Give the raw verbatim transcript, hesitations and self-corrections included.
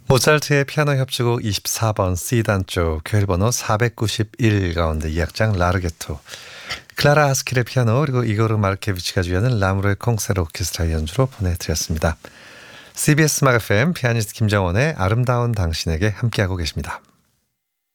모차르트의 피아노 협주곡 이십사 번 C단조 교일번호 사백구십일 가운데 이 악장 라르게토, 클라라 하스킬의 피아노 그리고 이고르 마르케비치가 주연은 라무르의 콩세르 오케스트라 연주로 보내드렸습니다. 씨비에스 음악 에프엠 피아니스트 김정원의 아름다운 당신에게 함께하고 계십니다.